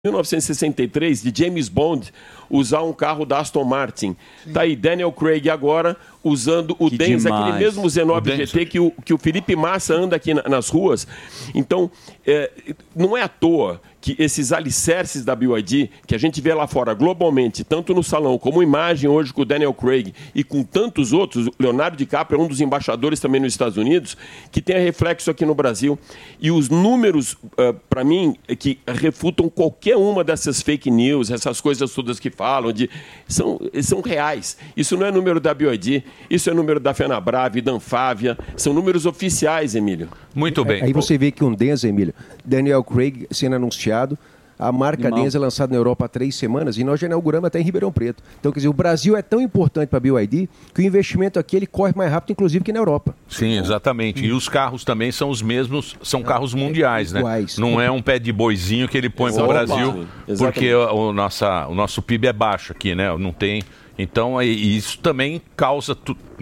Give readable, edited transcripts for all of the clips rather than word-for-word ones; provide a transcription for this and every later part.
1963, de James Bond, usar um carro da Aston Martin. Sim. Tá aí Daniel Craig agora usando o Denza, aquele mesmo Z9 GT que o Felipe Massa anda aqui nas ruas. Então, não é à toa que esses alicerces da BYD, que a gente vê lá fora globalmente, tanto no salão como imagem hoje com o Daniel Craig e com tantos outros, o Leonardo DiCaprio é um dos embaixadores também nos Estados Unidos, que tem reflexo aqui no Brasil. E os números, para mim, que refutam qualquer uma dessas fake news, essas coisas todas que falam, são reais. Isso não é número da BYD, isso é número da Fenabrave, da Anfávia, são números oficiais, Emílio. Muito bem. Aí você vê que um Denza, Emílio, Daniel Craig sendo anunciado, a marca Denza é lançada na Europa há 3 semanas e nós já inauguramos até em Ribeirão Preto. Então, quer dizer, o Brasil é tão importante para a BYD que o investimento aqui ele corre mais rápido, inclusive, que na Europa. Sim, exatamente. E os carros também são os mesmos, são carros mundiais, né? Iguais. Não é um pé de boizinho que ele põe para o Brasil, porque o nosso PIB é baixo aqui, né? Não tem... Então, isso também causa,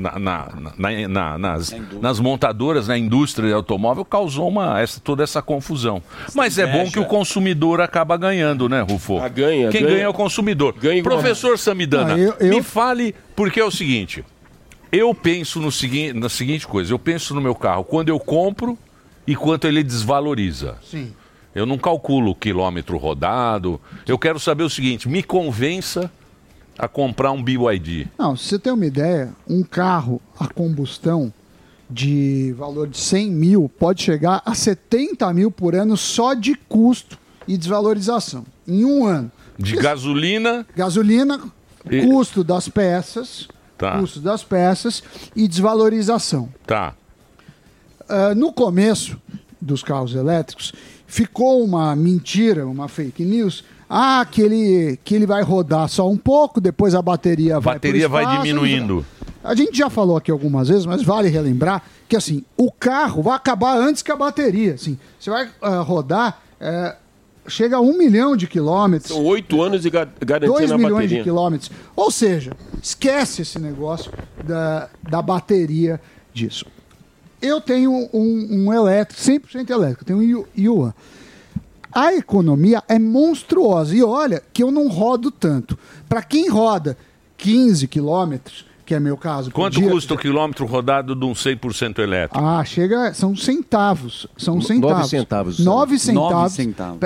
nas montadoras, na indústria de automóvel, causou toda essa confusão. Mas é bom que o consumidor acaba ganhando, né, Rufo? Quem ganha é o consumidor. Professor Samidana, me fale, porque é o seguinte, eu penso na seguinte coisa, eu penso no meu carro quando eu compro e quanto ele desvaloriza. Sim. Eu não calculo o quilômetro rodado, eu quero saber o seguinte, me convença a comprar um BYD. Não, se você tem uma ideia, um carro a combustão de valor de 100 mil pode chegar a 70 mil por ano só de custo e desvalorização, em um ano. De gasolina? Gasolina, custo das peças, custo das peças e desvalorização. Tá. No começo dos carros elétricos, ficou uma mentira, uma fake news, que ele vai rodar só um pouco, depois a bateria vai pro espaço, vai diminuindo. A gente já falou aqui algumas vezes, mas vale relembrar que assim, o carro vai acabar antes que a bateria. Assim, você vai rodar, chega a 1 milhão de quilômetros. São 8 anos de garantia na bateria. 2 milhões de quilômetros. Ou seja, esquece esse negócio da bateria disso. Eu tenho um elétrico, 100% elétrico, eu tenho um Yuan. A economia é monstruosa. E olha que eu não rodo tanto. Para quem roda 15 quilômetros, que é meu caso... Quanto custa o quilômetro rodado de um 100% elétrico? São centavos. São centavos. 9 centavos. 9 centavos.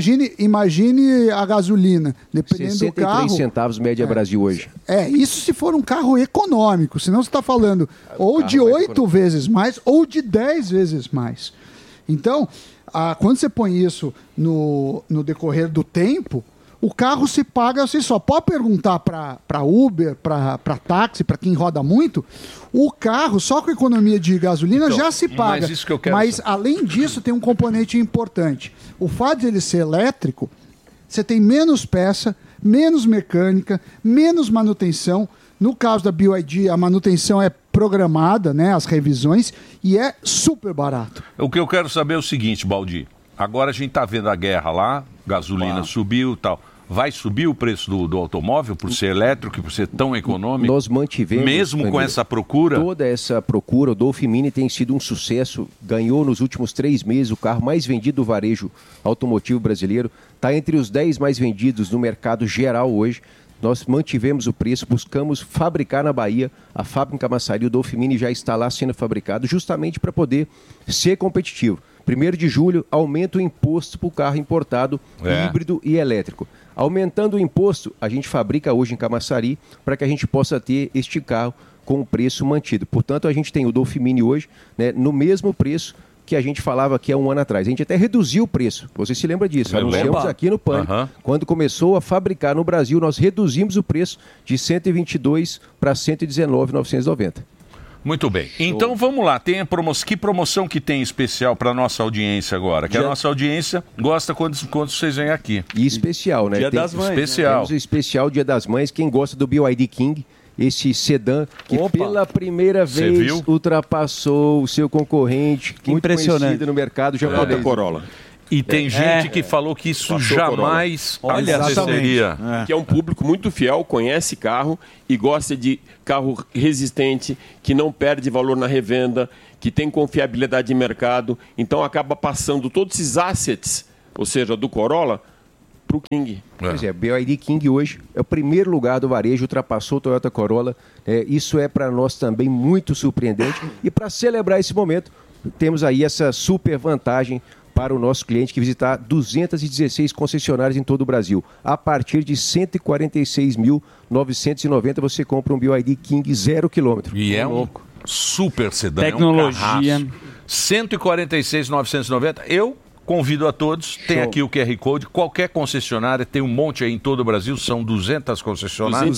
Imagine a gasolina, dependendo do carro. 63 centavos média Brasil hoje. Isso se for um carro econômico. Senão você está falando ou de 8 vezes mais ou de 10 vezes mais. Então... quando você põe isso no decorrer do tempo, o carro se paga, você só pode perguntar para Uber, para táxi, para quem roda muito, o carro, só com economia de gasolina, já se paga. Mas, isso que eu quero mas além disso, tem um componente importante. O fato de ele ser elétrico, você tem menos peça, menos mecânica, menos manutenção. No caso da BYD, a manutenção é programada, né, as revisões, e é super barato. O que eu quero saber é o seguinte, Baldi. Agora a gente está vendo a guerra lá, gasolina subiu e tal. Vai subir o preço do automóvel por ser elétrico e por ser tão econômico? Nós mantivemos... Mesmo com essa procura? Toda essa procura, o Dolphin Mini tem sido um sucesso. Ganhou nos últimos 3 meses o carro mais vendido do varejo automotivo brasileiro. Está entre os 10 mais vendidos no mercado geral hoje. Nós mantivemos o preço, buscamos fabricar na Bahia, a fábrica em Camaçari, o Dolphin Mini já está lá sendo fabricado, justamente para poder ser competitivo. 1º de julho, aumenta o imposto para o carro importado, híbrido e elétrico. Aumentando o imposto, a gente fabrica hoje em Camaçari para que a gente possa ter este carro com o preço mantido. Portanto, a gente tem o Dolphin Mini hoje, né, no mesmo preço que a gente falava aqui há um ano atrás. A gente até reduziu o preço. Você se lembra disso? Anunciamos aqui no Pânico. Quando começou a fabricar no Brasil, nós reduzimos o preço de 122 para 119.990. Muito bem. Então vamos lá. Tem que promoção que tem especial para a nossa audiência agora? Que a nossa audiência gosta quando vocês vêm aqui. E especial, né? Dia das Mães. Especial. Temos o especial Dia das Mães. Quem gosta do BYD King, esse sedã que pela primeira vez ultrapassou o seu concorrente, muito conhecido no mercado japonês. Corolla. E tem gente que falou que isso jamais aconteceria. Que é um público muito fiel, conhece carro e gosta de carro resistente, que não perde valor na revenda, que tem confiabilidade de mercado. Então acaba passando todos esses assets, ou seja, do Corolla, para o King. Pois é, BYD King hoje é o primeiro lugar do varejo, ultrapassou o Toyota Corolla. Isso é para nós também muito surpreendente. E para celebrar esse momento, temos aí essa super vantagem para o nosso cliente que visitar 216 concessionárias em todo o Brasil. A partir de R$ 146.990 você compra um BYD King 0 km. E é um super sedã. Tecnologia. É um 146.990. Eu convido a todos, tem aqui o QR Code, qualquer concessionária, tem um monte aí em todo o Brasil, são 200 concessionárias.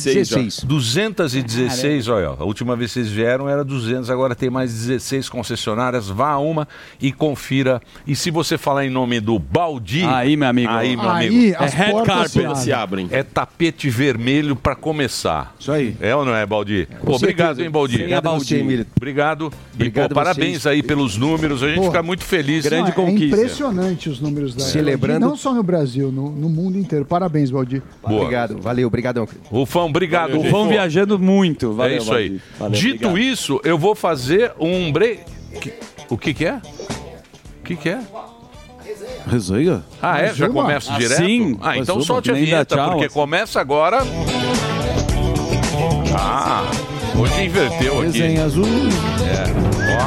216, olha, a última vez que vocês vieram era 200, agora tem mais 16 concessionárias, vá a uma e confira. E se você falar em nome do Baldi... Aí, meu amigo. Aí, meu amigo. É red carpet. Se abrem. É tapete vermelho para começar. Isso aí. É ou não é, Baldi? Pô, obrigado, hein, Baldi? Obrigado, Obrigado. E, parabéns aí pelos números, a gente fica muito feliz. Grande conquista. É impressionante os números da Celebrando. Não só no Brasil, no mundo inteiro. Parabéns, Valdir. Obrigado, valeu, obrigadão. Rufão, obrigado. Rufão viajando muito. Valeu, é isso aí. Valeu, Dito obrigado. isso, eu vou fazer um break. O que é? O que é? Resenha? Ah, é? Já começa direto? Sim. Ah, então Mas solte a nem dá vinheta, tchau, porque assim. começa agora... Ah, hoje inverteu aqui. Resenha azul. Ó.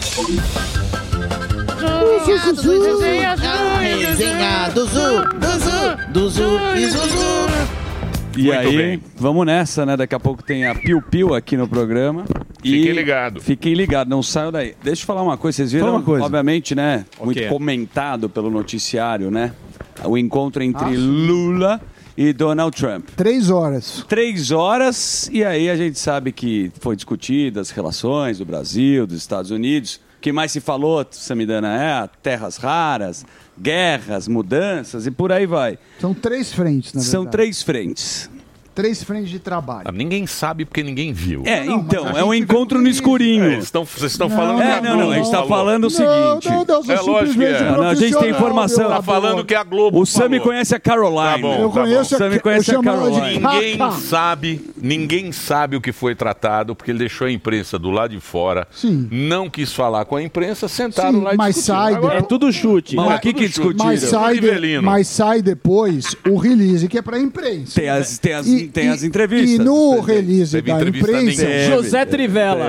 Resenha do Zu, do Zu e Zuzu. E Muito aí, bem. vamos nessa, né? Daqui a pouco tem a Piu Piu aqui no programa. Fiquem ligados. Fiquem ligados, não saiam daí. Deixa eu falar uma coisa, vocês viram, Fala uma coisa. obviamente, né? Muito comentado pelo noticiário, né? O encontro entre Lula e Donald Trump. 3 horas. 3 horas, e aí a gente sabe que foi discutida as relações do Brasil, dos Estados Unidos. O que mais se falou, Samidana, terras raras, guerras, mudanças e por aí vai. São 3 frentes, na verdade. São 3 frentes. 3 frentes de trabalho. Ah, ninguém sabe porque ninguém viu. Não, então, mas a é um gente encontro fica no feliz. escurinho. Vocês estão falando que a Não, Globo a gente está falou. falando o seguinte. É lógico que é. Não, a gente tem informação. Tá falando que a Globo O Sami falou. conhece a Caroline. Tá bom, Eu conheço O Sami conhece a Caroline. Ninguém sabe o que foi tratado, porque ele deixou a imprensa do lado de fora. Sim. Não quis falar com a imprensa, sentaram lá e mas discutiram. sai Agora, É tudo chute. Mas Mas o que tudo discutiram? Mas sai depois o release, que é pra imprensa. Tem as entrevistas. E no release Teve da entrevista imprensa... nenhuma. José Trivela.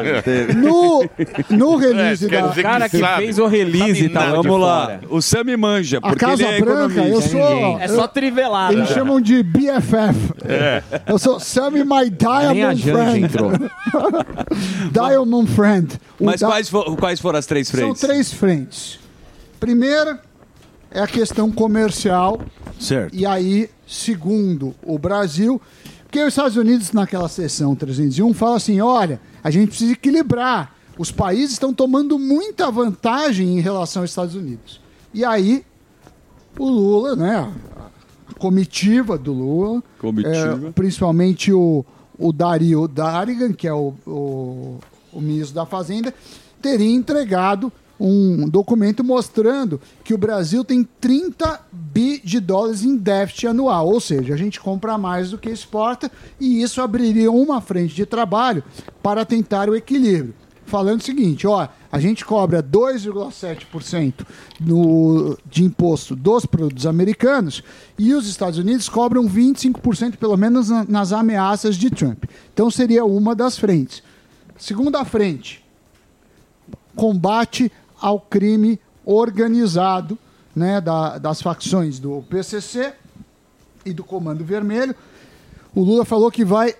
No release quer da... dizer cara que sabe. fez o release, Sabe tá? nada. Vamos lá. O Sami manja, A porque Casa ele é Branca, eu economista. sou... É só trivelada. Eles chamam de BFF. Eu sou Sammy My Diamond Friend. Diamond Friend. Mas quais foram as 3 São frentes? 3 frentes. Primeira é a questão comercial. Certo. E aí, segundo, o Brasil... Porque os Estados Unidos, naquela sessão 301, fala assim, olha, a gente precisa equilibrar. Os países estão tomando muita vantagem em relação aos Estados Unidos. E aí, o Lula, né, a comitiva do Lula, principalmente o Dario Darigan, que é o ministro da Fazenda, teria entregado um documento mostrando que o Brasil tem 30 bi de dólares em déficit anual, ou seja, a gente compra mais do que exporta e isso abriria uma frente de trabalho para tentar o equilíbrio. Falando o seguinte, ó, a gente cobra 2,7% de imposto dos produtos americanos e os Estados Unidos cobram 25%, pelo menos nas ameaças de Trump. Então seria uma das frentes. Segunda frente, combate ao crime organizado, né, das facções do PCC e do Comando Vermelho. O Lula falou que vai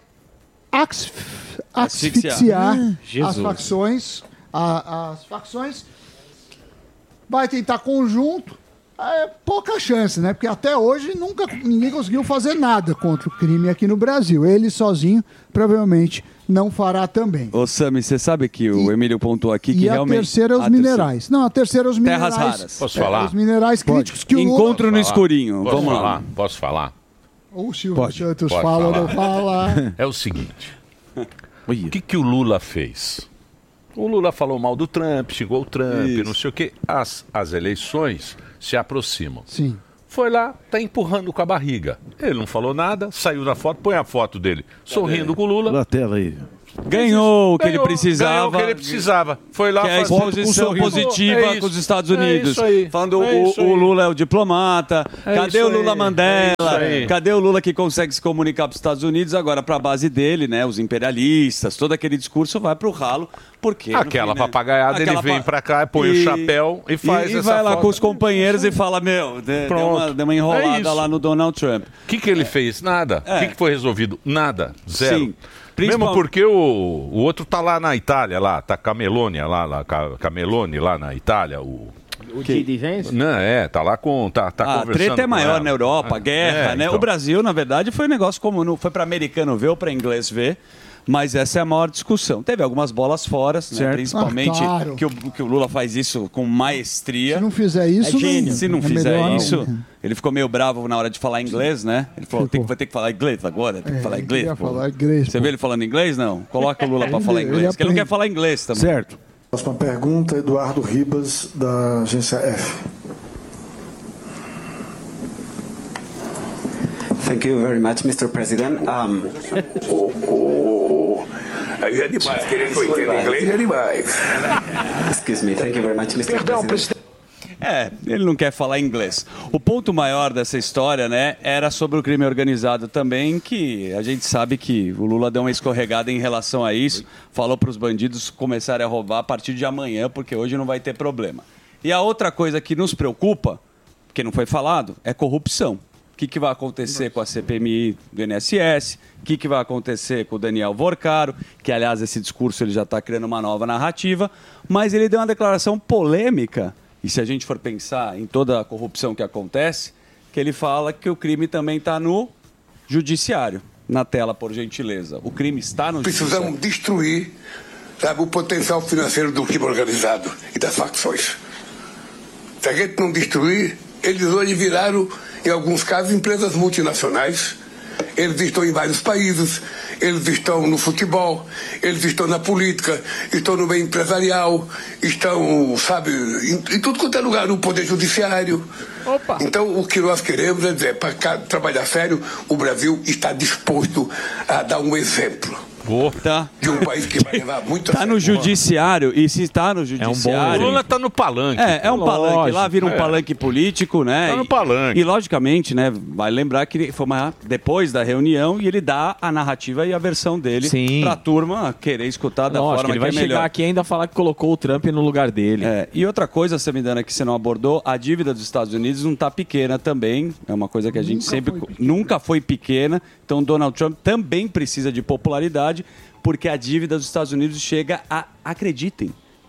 asfixiar as facções, as facções, vai tentar conjunto. É pouca chance, né? Porque até hoje ninguém conseguiu fazer nada contra o crime aqui no Brasil. Ele sozinho provavelmente não fará também. Ô Sami, você sabe que o Emílio pontuou aqui que E realmente... a terceira é os minerais. Não, a terceira é os minerais. Terras raras. Posso falar? Os minerais críticos que o Lula... Encontro no escurinho. Posso Vamos falar? lá. Posso falar? O Silvio Santos pode fala ou falar. não fala. É o seguinte. O que o Lula fez? O Lula falou mal do Trump, xingou o Trump, não sei o quê. As eleições se aproximam. Sim. Foi lá, tá empurrando com a barriga. Ele não falou nada, saiu da foto, põe a foto dele sorrindo com o Lula. Na tela aí. Ganhou o que ele precisava. Ganhou o que ele precisava. Foi lá que é a exposição positiva com os Estados Unidos. Falando o Lula é o diplomata. Cadê o Lula Mandela? Cadê o Lula que consegue se comunicar para os Estados Unidos? Agora, para a base dele, né? Os imperialistas, todo aquele discurso vai para o ralo. Porque aquela papagaiada, ele vem para cá, põe o chapéu e faz essa vai lá foto. com os companheiros e fala, deu uma enrolada lá no Donald Trump. O que ele fez? Nada. O que foi resolvido? Nada. Zero. Sim. Mesmo porque o outro tá lá na Itália, tá Camelone lá na Itália, o Didi Vence? Não, tá lá com... Tá a conversando. treta é maior na Europa, a guerra, né? Então. O Brasil, na verdade, foi um negócio como... Não foi para americano ver ou para inglês ver, mas essa é a maior discussão. Teve algumas bolas fora, né? Principalmente claro. que o Lula faz isso com maestria. Se não fizer isso, se não fizer isso, ele ficou meio bravo na hora de falar inglês, né? Ele falou, vai ter que falar inglês agora, tem que falar inglês. Você vê ele falando inglês? Não. Coloca o Lula para falar inglês, porque ele não quer falar inglês também. Certo. Próxima pergunta, Eduardo Ribas, da agência F. Thank you very much, Mr. President. Aí é demais, querer que eu entenda inglês é demais. Excuse me, thank you very much, Mr. President. Ele não quer falar inglês. O ponto maior dessa história, né, era sobre o crime organizado também, que a gente sabe que o Lula deu uma escorregada em relação a isso, falou para os bandidos começarem a roubar a partir de amanhã, porque hoje não vai ter problema. E a outra coisa que nos preocupa, que não foi falado, é corrupção. O que vai acontecer com a CPMI do INSS? O que vai acontecer com o Daniel Vorcaro? Que, aliás, esse discurso ele já está criando uma nova narrativa, mas ele deu uma declaração polêmica. E se a gente for pensar em toda a corrupção que acontece, que ele fala que o crime também está no judiciário. Na tela, por gentileza. O crime está no judiciário. Precisamos destruir, o potencial financeiro do crime organizado e das facções. Se a gente não destruir, eles hoje viraram, em alguns casos, empresas multinacionais. Eles estão em vários países, eles estão no futebol, eles estão na política, estão no meio empresarial, estão, em tudo quanto é lugar, no poder judiciário. Opa. Então, o que nós queremos é dizer, para trabalhar sério, o Brasil está disposto a dar um exemplo. De um país que vai levar muito Está no judiciário, e se está no judiciário... O Lula está no palanque. É um palanque, lá vira um palanque político, né? Está no palanque. E logicamente, né, vai lembrar que foi depois da reunião e ele dá a narrativa e a versão dele para a turma querer escutar da forma que é melhor. Ele vai chegar aqui e ainda falar que colocou o Trump no lugar dele. E outra coisa, Samidana, que você não abordou, a dívida dos Estados Unidos não está pequena também, é uma coisa que a gente nunca foi pequena, então Donald Trump também precisa de popularidade, porque a dívida dos Estados Unidos chega a, acreditem,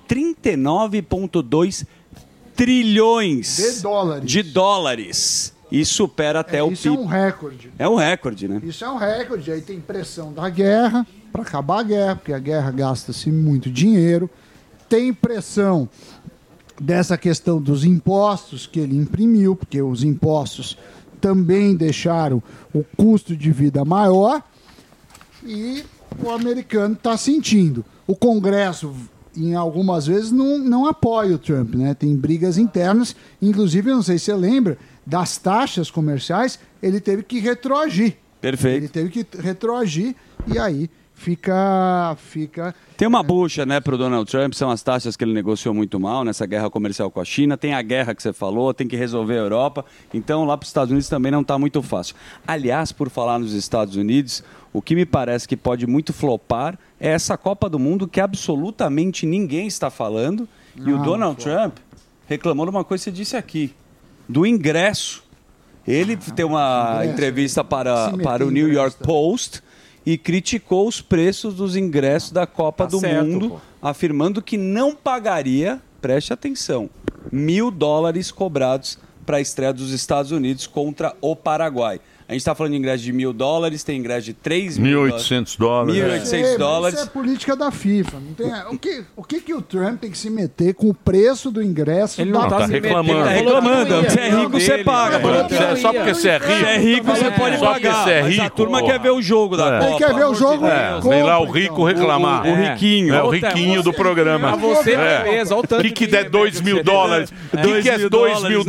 39,2 trilhões de dólares. E supera até o PIB. Isso é um recorde. É um recorde, né? Isso é um recorde. Aí tem pressão da guerra, para acabar a guerra, porque a guerra gasta-se muito dinheiro. Tem pressão dessa questão dos impostos que ele imprimiu, porque os impostos também deixaram o custo de vida maior. E o americano está sentindo. O Congresso, em algumas vezes, não apoia o Trump, né? Tem brigas internas. Inclusive, eu não sei se você lembra, das taxas comerciais, ele teve que retroagir. Perfeito. Ele teve que retroagir e aí fica... Tem uma bucha, né, para o Donald Trump, são as taxas que ele negociou muito mal nessa guerra comercial com a China, tem a guerra que você falou, tem que resolver a Europa, então lá para os Estados Unidos também não está muito fácil. Aliás, por falar nos Estados Unidos, o que me parece que pode muito flopar é essa Copa do Mundo que absolutamente ninguém está falando, e o Donald Trump reclamou de uma coisa que você disse aqui, do ingresso. Ele deu uma entrevista para o New York Post e criticou os preços dos ingressos da Copa do Mundo, afirmando que não pagaria, preste atenção, $1.000 cobrados para a estreia dos Estados Unidos contra o Paraguai. A gente está falando de ingresso de $1.000, tem ingresso de $3.800. $1.800. Isso é política da FIFA. Não tem, o que o Trump tem que se meter com o preço do ingresso? Ele não está reclamando. Ele está reclamando. Se é rico, você paga. Só porque você é rico. Se é rico, você pode pagar. Você é rico, mas a turma quer ver o jogo da Copa. Ele quer ver o jogo. Vem lá o rico reclamar. O riquinho. É o riquinho do programa. Pra você, beleza. O que der $2.000? O que é $2.000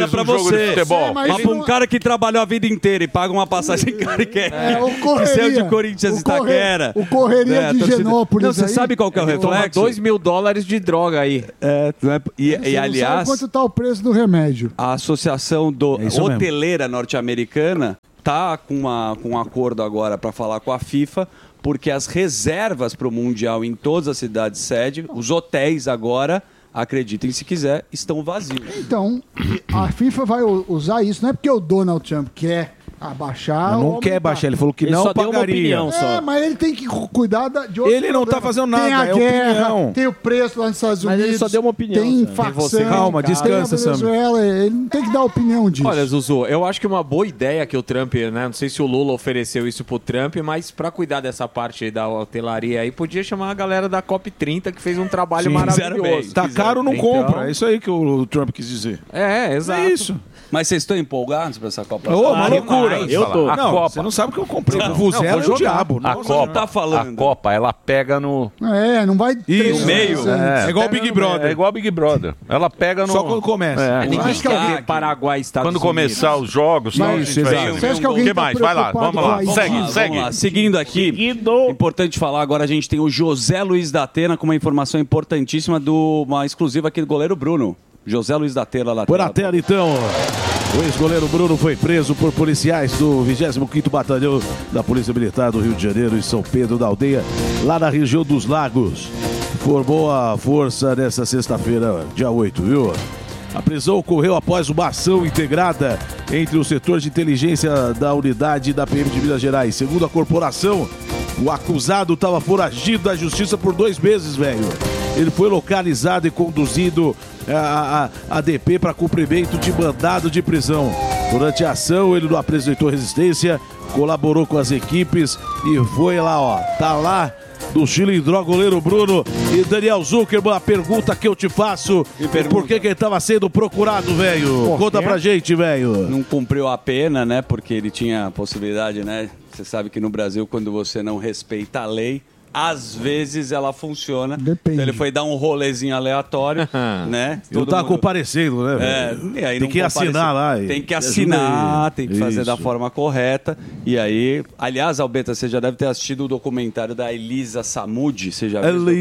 faz um jogo de futebol. Mas pra um cara que trabalhou a vida inteira e paga uma passagem cara que o saiu de Corinthians e Itaquera. O Correria de Genópolis. Não, você sabe qual que é o reflexo? $2.000 de droga aí. E aliás, sabe quanto tá o preço do remédio? A Associação Hoteleira Norte-Americana tá com um acordo agora para falar com a FIFA, porque as reservas para o Mundial em todas as cidades sede, os hotéis agora, acreditem se quiser, estão vazios. Então, a FIFA vai usar isso, não é porque o Donald Trump quer abaixar. Não quer baixar, ele falou que ele não só pagaria. Deu uma opinião, mas ele tem que cuidar de outro Ele não tá fazendo nada, tem a guerra, opinião. tem o preço lá nos Estados Unidos. Mas ele só deu uma opinião. Tem facção. Calma, descansa, Sam. Ele não tem que dar opinião disso. Olha, Zuzu, eu acho que uma boa ideia que o Trump, né? Não sei se o Lula ofereceu isso pro Trump, mas pra cuidar dessa parte aí da hotelaria aí, podia chamar a galera da COP30 que fez um trabalho maravilhoso. Tá caro, não compra. É isso aí que o Trump quis dizer. Exato. É isso. Mas vocês estão empolgados pra essa Copa? Uma loucura. Eu tô. Não, você não sabe o que eu comprei. O Vuzela é o diabo. A Copa, ela pega no... não vai... No meio. É igual o Big Brother. É igual o Big Brother. Ela pega no... Só quando começa. Acho que alguém Paraguai, Estados Quando Unidos. começar os jogos... Você acha que alguém O que mais? Vai lá, vamos lá. Segue. Seguindo aqui, importante falar, agora a gente tem o José Luiz da Atena com uma informação importantíssima uma exclusiva aqui do goleiro Bruno. José Luiz da Atena lá. Por na tela, então. O ex-goleiro Bruno foi preso por policiais do 25º Batalhão da Polícia Militar do Rio de Janeiro, em São Pedro da Aldeia, lá na região dos Lagos. Formou a força nesta sexta-feira, dia 8, viu? A prisão ocorreu após uma ação integrada entre o setor de inteligência da unidade da PM de Minas Gerais. Segundo a corporação, o acusado estava foragido da justiça por 2 meses, velho. Ele foi localizado e conduzido a DP para cumprimento de mandado de prisão. Durante a ação, ele não apresentou resistência, colaborou com as equipes e foi lá, ó. Tá lá do Chilindró, goleiro Bruno. E Daniel Zuckerman, a pergunta que eu te faço: por que ele estava sendo procurado, velho? Conta pra gente, velho. Não cumpriu a pena, né? Porque ele tinha a possibilidade, né? Você sabe que no Brasil, quando você não respeita a lei, às vezes ela funciona. Depende. Então ele foi dar um rolezinho aleatório, né? Eu tava comparecendo, né, velho? E aí tem que assinar lá. Tem que assinar, tem que fazer da forma correta. E aí, aliás, Albeta, você já deve ter assistido o documentário da Elisa Samudi. Você já viu?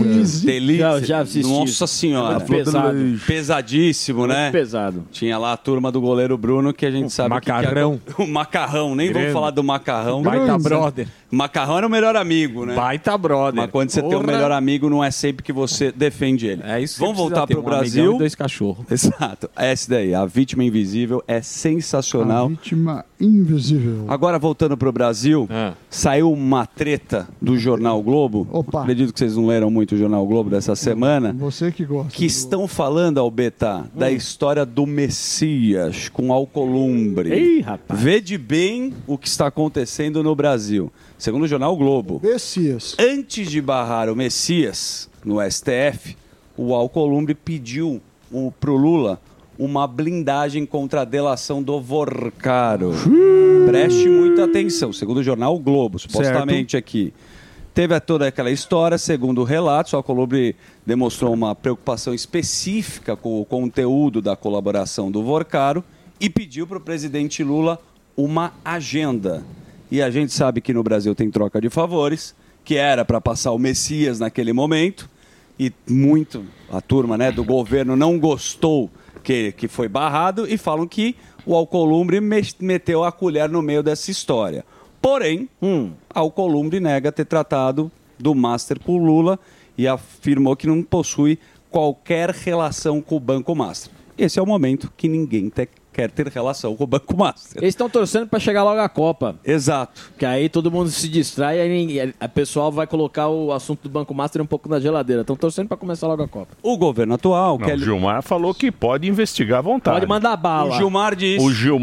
Elisa. Já assisti. Nossa senhora. Pesadíssimo, né? Pesado. Tinha lá a turma do goleiro Bruno, que a gente sabe Macarrão. o Macarrão, nem vamos falar do Macarrão. Baita brother. Macarrão era o melhor amigo, né? Baita brother. Mas quando você tem um melhor amigo, não é sempre que você defende ele. É isso que vamos voltar pro Brasil. Amigão e 2 cachorros. Exato. Essa daí, A Vítima Invisível, é sensacional. A Vítima Invisível. Agora, voltando pro Brasil, saiu uma treta do Jornal Globo. Opa. Acredito que vocês não leram muito o Jornal Globo dessa semana. Você que gosta. Que estão falando, Albeta, da história do Messias com Alcolumbre. Ei, rapaz. Vede bem o que está acontecendo no Brasil. Segundo o Jornal Globo, Messias. Antes de barrar o Messias no STF, o Alcolumbre pediu pro Lula uma blindagem contra a delação do Vorcaro. Preste muita atenção, segundo o Jornal Globo, supostamente aqui. Teve toda aquela história, segundo relatos, o Alcolumbre demonstrou uma preocupação específica com o conteúdo da colaboração do Vorcaro e pediu para o presidente Lula uma agenda. E a gente sabe que no Brasil tem troca de favores, que era para passar o Messias naquele momento, e a turma, né, do governo não gostou que foi barrado, e falam que o Alcolumbre meteu a colher no meio dessa história. Porém, Alcolumbre nega ter tratado do Master com o Lula e afirmou que não possui qualquer relação com o Banco Master. Esse é o momento que ninguém quer ter relação com o Banco Master. Eles estão torcendo para chegar logo a Copa. Exato. Que aí todo mundo se distrai e aí a pessoal vai colocar o assunto do Banco Master um pouco na geladeira. Estão torcendo para começar logo a Copa. O governo atual... O Gilmar falou que pode investigar à vontade. Pode mandar bala. O Gilmar disse...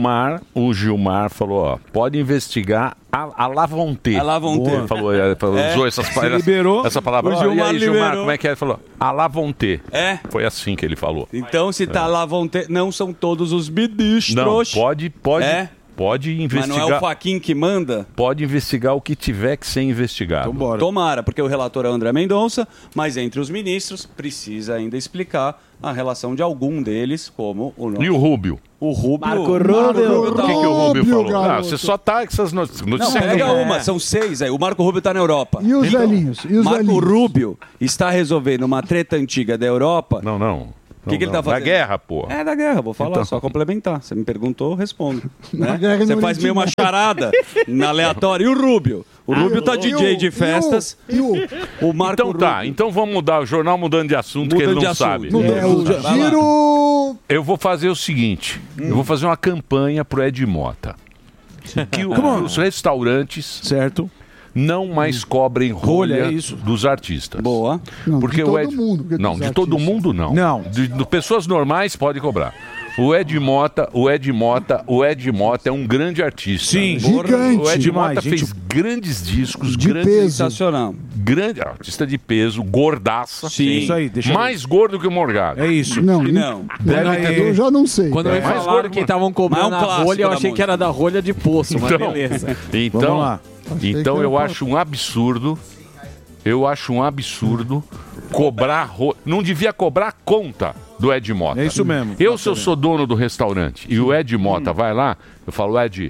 O Gilmar falou, ó, pode investigar a Lavonté. A Lavonté. Usou essa palavra. O Gilmar liberou. Gilmar, como é que é? Ele falou, a Lavonté. Foi assim que ele falou. Então, se tá Lavonté, não são todos os ministros. Não, pode Pode investigar. Mas não é o Fachin que manda? Pode investigar o que tiver que ser investigado. Tomara, porque o relator é o André Mendonça, mas entre os ministros precisa ainda explicar a relação de algum deles, como o nosso. E o Rubio? O Rubio. Marco Rubio. O que o Rubio falou? Não, você só tá com essas notícias. Não, pega uma, são 6 aí. O Marco Rubio tá na Europa. E os velhinhos? Marco Rubio está resolvendo uma treta antiga da Europa. Não. O que ele tá fazendo? Da guerra, pô. É da guerra, vou falar, só complementar. Você me perguntou, eu respondo. Né? guerra Você no faz Oriente meio uma Médio. charada na aleatória. E o Rubio? O Rubio tá DJ de festas. O Marco Então tá, Rubio. então vamos mudar o jornal mudando de assunto, que ele não sabe. Giro! Eu vou fazer o seguinte, eu vou fazer uma campanha pro Ed Mota. Que os restaurantes não mais cobrem rolha dos artistas. Boa. Não, Porque de todo o Ed... mundo, porque Não, dos de todo artistas. mundo não. De pessoas normais pode cobrar. O Ed Mota é um grande artista. Sim, gigante. O Ed Demais, Mota gente. fez grandes discos, De grandes, peso. Sensacional. grande artista de peso, gordaça. Sim. Isso aí, deixa eu mais gordo que o Morgado. É isso. Não, Deve ter... eu já não sei. Quando me mais falaram gordo que estavam cobrando Mas é um a rolha, eu clássico achei da que era da rolha de poço, mas beleza. Então, lá. então eu acho um absurdo. Cobrar. Não devia cobrar a conta do Ed Mota. É isso mesmo. Se eu sou dono do restaurante e o Ed Mota vai lá, eu falo, Ed,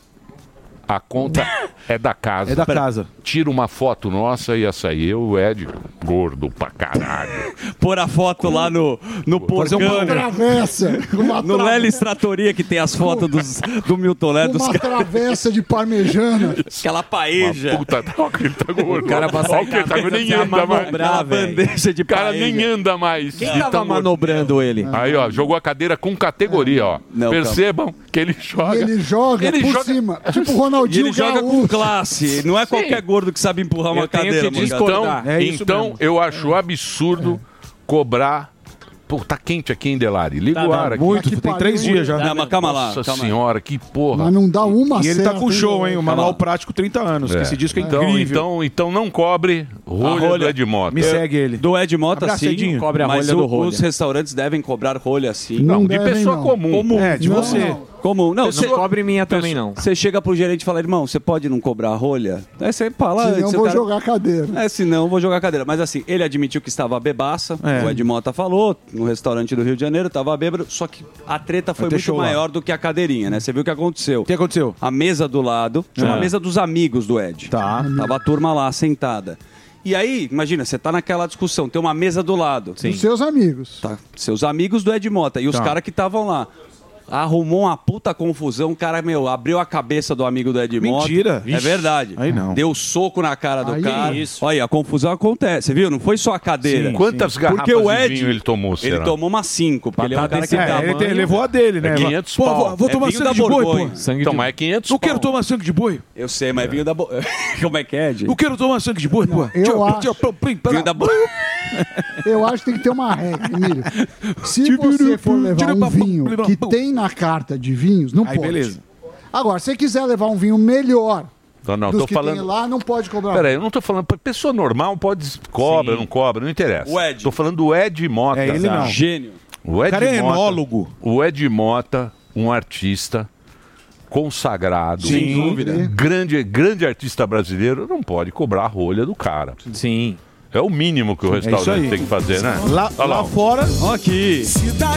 a conta é da casa. É da casa. Tira uma foto nossa e ia sair eu, o Ed, gordo pra caralho. Pôr a foto lá no Fazer uma Porcano. Travessa. No Lelis Tratoria, que tem as fotos do Milton Neto. Uma travessa de parmejana. Aquela paeja. Puta, olha que ele tá gordo. O cara passa Olha que ele tá gordo, nem anda mais. Aquela bandeja de O cara paeja. nem anda mais. Quem de tava tão gordo. manobrando ele? Aí, ó, jogou a cadeira com categoria, ó. Não, Percebam que ele E joga. ele joga Ele por joga- cima. Tipo o E Ronaldinho ele joga Gaúcho. com classe. Não é qualquer gordo que sabe empurrar uma Eu tenho cadeira, que Morgado. discordar. Então, É isso então mesmo. eu acho absurdo cobrar. Pô, tá quente aqui em Delari. Liga o ar aqui. Muito, que tem pariu, 3 dias já. Não, mas calma lá. Nossa Calma aí. senhora, que porra. Mas não dá uma E ele tá certa, com show, hein? O Calma Manual lá. Prático 30 anos. Que esse disco é Então, incrível. então não cobre rolha do Ed Mota. Me segue ele. Do Ed Mota, Abraço, sim. Edinho. Cobre a Mas rolha do rolha. os restaurantes devem cobrar rolha, sim. Não De devem, pessoa não. comum. É, de Não, você. não. Comum. Não, Não cobre minha também, não. Você chega pro gerente e fala, irmão, você pode não cobrar a rolha? Aí você fala... Senão eu você vou tá- jogar a cadeira. senão eu vou jogar a cadeira. Mas assim, ele admitiu que estava bebaça. É. O Ed Mota falou, no restaurante do Rio de Janeiro, estava bêbado. Só que a treta foi ter muito show lá. maior do que a cadeirinha, né? Você viu o que aconteceu? O que aconteceu? A mesa do lado, tinha uma mesa dos amigos do Ed. Tá. Tava a turma lá, sentada. E aí, imagina, você tá naquela discussão, tem uma mesa do lado. Dos seus amigos. Tá, seus amigos do Ed Mota e os Tá. caras que estavam lá. Arrumou uma puta confusão, o cara, abriu a cabeça do amigo do Ed Mota. Mentira. É verdade. Aí não. Deu soco na cara do Aí cara. isso. Olha, a confusão acontece, viu? Não foi só a cadeira. Sim. Quantas garrafas Porque o de Ed, vinho ele tomou, será? ele tomou umas 5, porque ele é um cara que É, ele levou a dele, né? É 500 Pô, pau. vou É tomar vinho sangue da de boi, Borgonha. pô. Sangue Então, de... mas é 500 Não quero pau. tomar sangue de boi. Eu sei, mas vinho da... Como é que é, Di? Não quero tomar sangue de boi, pô. eu acho. Vinho da... Eu acho que tem que ter uma regra, Emílio. Se você for levar um vinho que tem na carta de vinhos, não Aí, pode. beleza. Agora, se você quiser levar um vinho melhor Não, dos tô que falando... tem lá, não pode cobrar. Peraí, eu não tô falando... Pessoa normal pode... Cobra, não cobra, não interessa. O Ed. Tô falando do Ed Mota. É, ele não. Gênio. O Ed cara é Mota, enólogo. O Ed Mota, um artista consagrado. Sem dúvida. Grande artista brasileiro, não pode cobrar a rolha do cara. Sim. É o mínimo que o isso restaurante aí. tem que fazer, né? Lá, Olha lá ó. fora, Ó aqui.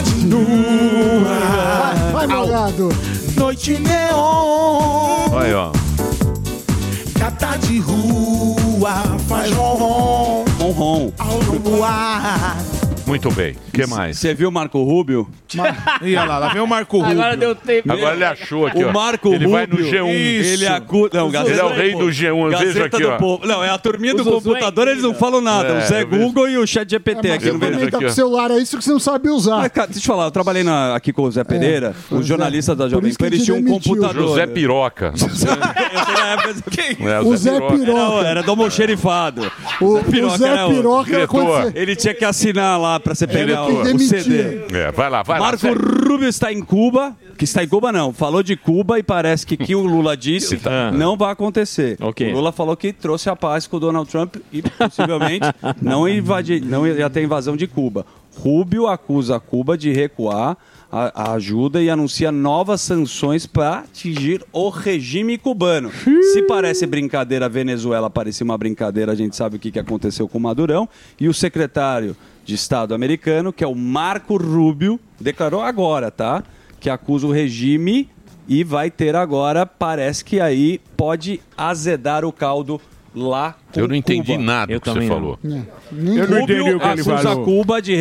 Vai, Morgado. Noite neon, Aí, ó. gata de rua, faz ronron Ronron. ao luar. Muito bem. O que mais? Você viu o Marco Rubio? e olha lá vem o Marco Rubio. Agora deu tempo. Agora ele achou aqui, O ó. Marco Ele Rubio. vai no G1. Ele acusa. Não, Ele é o rei do G1. Veja Gazeta aqui, do ó. Povo. Não, é a turminha do O Zuzu computador, é eles não falam nada. É, o Zé eu vejo. Google e o Chat GPT aqui Você no vejo também meio. tá aqui, com ó. o celular aí, isso que você não sabe usar. Mas, cara, deixa eu te falar, eu trabalhei aqui com o Zé Pereira, os jornalistas da Por Jovem isso que Pan, eles te tinham um demitiu. computador. José Piroca. Eu sei na época- Quem? É, O Zé Piroca. Era do almoxerifado. O Zé Piroca, Diretor. quando você... Ele tinha que assinar lá pra você pegar que o demitia. CD. É, vai lá, vai lá. Marco segue. Rubio está em Cuba, que está em Cuba não, falou de Cuba e parece que o Lula disse não vai acontecer. Ok. O Lula falou que trouxe a paz com o Donald Trump e possivelmente não ia ter invasão de Cuba. Rubio acusa Cuba de recuar a ajuda e anuncia novas sanções para atingir o regime cubano. Se parece brincadeira, a Venezuela parecia uma brincadeira, a gente sabe o que aconteceu com o Madurão. E o secretário de Estado americano, que é o Marco Rubio, declarou agora, tá? Que acusa o regime e vai ter agora, parece que aí pode azedar o caldo lá com Eu não entendi Cuba. nada do que você falou. Eu não entendi o que ele falou. Acusa Cuba de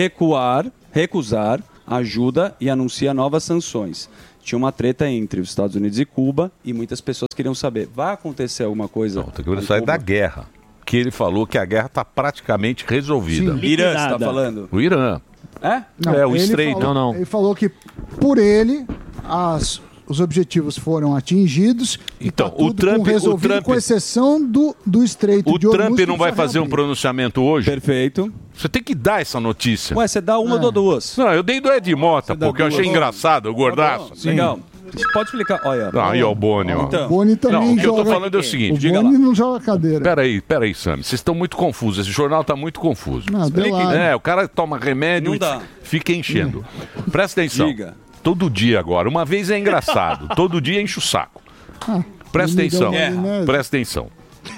recusar ajuda e anuncia novas sanções. Tinha uma treta entre os Estados Unidos e Cuba e muitas pessoas queriam saber, vai acontecer alguma coisa? Tem que sair da guerra. Que ele falou que a guerra está praticamente resolvida. Sim, Irã, você está falando? O Irã. É? O estreito. Falou, ele falou que, por ele, os objetivos foram atingidos. Então, o Trump resolvido, com exceção do estreito de Hormuz. O Trump não vai fazer um pronunciamento hoje? Perfeito. Você tem que dar essa notícia. Ué, você dá uma ou duas? Não, eu dei do Ed Mota, porque eu achei engraçado, o gordaço. Legal. Pode explicar. Olha. Aí, ó, o Boni, ó. O Boni também o que joga... eu tô falando é o seguinte. O Boni não joga cadeira. Peraí, Sami. Vocês estão muito confusos. Esse jornal tá muito confuso. Não, o cara toma remédio e fica enchendo. Presta atenção. Diga. Todo dia agora. Uma vez é engraçado. Todo dia enche o saco. Presta atenção. Presta atenção.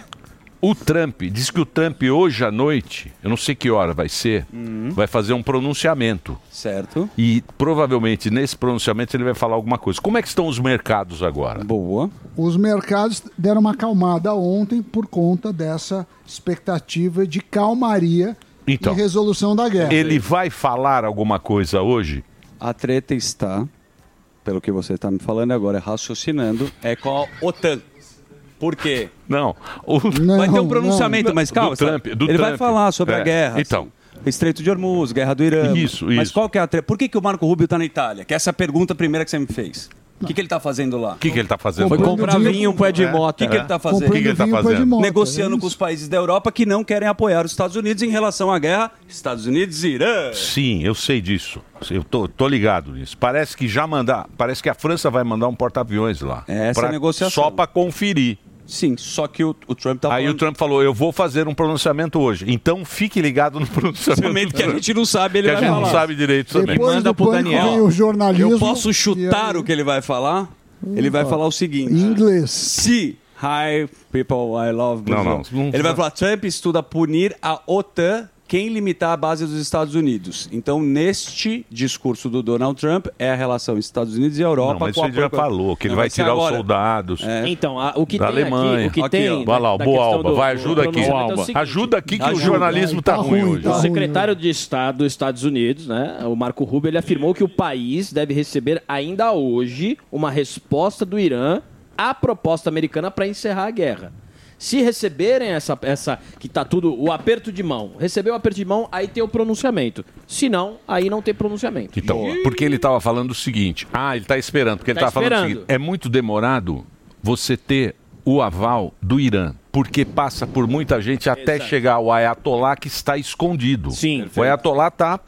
O Trump, diz que o Trump hoje à noite, eu não sei que hora vai ser, vai fazer um pronunciamento. Certo. E provavelmente nesse pronunciamento ele vai falar alguma coisa. Como é que estão os mercados agora? Boa. Os mercados deram uma acalmada ontem por conta dessa expectativa de calmaria e resolução da guerra. Ele vai falar alguma coisa hoje? A treta está, pelo que você está me falando agora, raciocinando, é com a OTAN. Por quê? Não. Vai ter um pronunciamento, mas calma. Ele vai falar sobre a guerra. Então. Estreito de Hormuz, Guerra do Irã. Isso. Mas qual que é a treta? Por que o Marco Rubio está na Itália? Que é essa pergunta primeira que você me fez. O que ele está fazendo lá? O que ele está fazendo? Foi comprar vinho pro Ed Mota. O que ele está fazendo? O que ele está fazendo? Negociando com os países da Europa que não querem apoiar os Estados Unidos em relação à guerra Estados Unidos e Irã. Sim, eu sei disso. Eu tô ligado nisso. Parece que parece que a França vai mandar um porta-aviões lá. Essa é a negociação. Só para conferir. Sim, só que o Trump está falando... Aí o Trump falou, eu vou fazer um pronunciamento hoje. Então fique ligado no pronunciamento. Que a gente não sabe, ele vai falar. Que a gente não sabe direito também. Manda pro Daniel. O jornalismo, eu posso chutar o que ele vai falar? Ele vai falar o seguinte. Em inglês. Se, hi people, I love Brazil. Não. Ele vai falar, Trump estuda punir a OTAN quem limitar a base dos Estados Unidos. Então, neste discurso do Donald Trump, é a relação Estados Unidos e Europa. Não, mas ele já falou que ele vai tirar os soldados Então, o que da tem Alemanha. Aqui, o que tem... Vai lá, o Boa Alba, vai, ajuda aqui. Ajuda aqui que o jornalismo está ruim hoje. O secretário de Estado dos Estados Unidos, né, o Marco Rubio, ele afirmou que o país deve receber ainda hoje uma resposta do Irã à proposta americana para encerrar a guerra. Se receberem essa que tá tudo, o aperto de mão, receber o aperto de mão, aí tem o pronunciamento. Se não, aí não tem pronunciamento. Então, porque ele estava falando o seguinte, ele está esperando, porque ele estava falando o seguinte, é muito demorado você ter o aval do Irã, porque passa por muita gente até chegar ao Ayatollah que está escondido. Sim. O Ayatollah